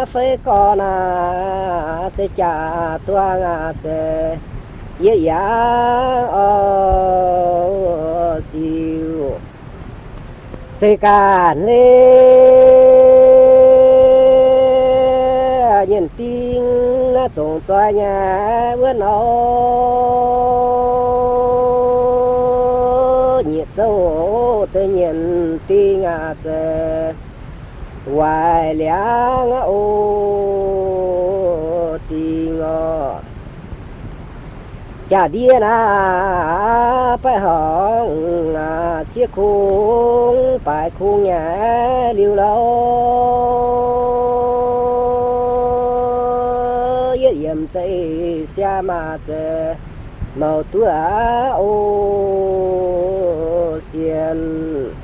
phê con à sẽ trả tua ngà sẽ dễ dàng siêu thế cả lê nhìn tin tổng tòa nhà bữa nó nhiệt dấu tự nhiên tin à sẽ hoài liang ô tình ngọ chả điên à phải hỏng à chiếc khung phải khung nhà liều lâu yết yểm tây xa mà sẽ màu tua ô xiên